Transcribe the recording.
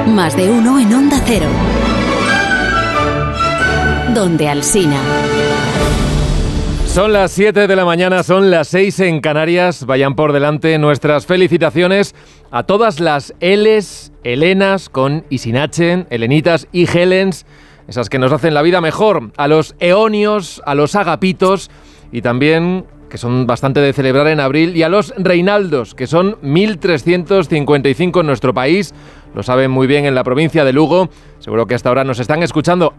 Más de uno en Onda Cero. Donde Alsina. Son las 7 de la mañana, son las 6 en Canarias. Vayan por delante nuestras felicitaciones a todas las L's, Helenas con y sin H, Helenitas y Helens, esas que nos hacen la vida mejor. A los Eonios, a los Agapitos y también, que son bastante de celebrar en abril, y a los Reinaldos, que son 1.355 en nuestro país. Lo saben muy bien en la provincia de Lugo. Seguro que hasta ahora nos están escuchando.